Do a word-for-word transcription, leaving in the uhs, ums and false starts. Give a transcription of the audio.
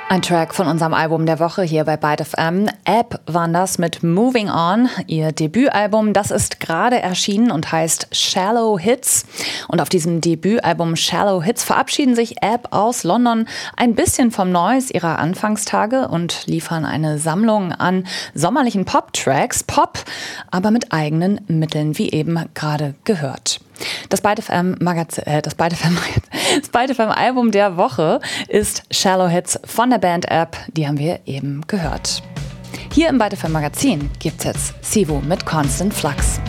Ein Track von unserem Album der Woche hier bei Byte F M. App waren das mit Moving On, ihr Debütalbum. Das ist gerade erschienen und heißt Shallow Hits. Und auf diesem Debütalbum Shallow Hits verabschieden sich App aus London ein bisschen vom Noise ihrer Anfangstage und liefern eine Sammlung an sommerlichen Pop-Tracks. Pop, aber mit eigenen Mitteln, wie eben gerade gehört. Das Byte F M Magazin, äh, das Byte F M, das Byte F M Album der Woche ist Shallow Hits von der Band App. Die haben wir eben gehört. Hier im Byte F M Magazin gibt's jetzt Sivo mit Constant Flux.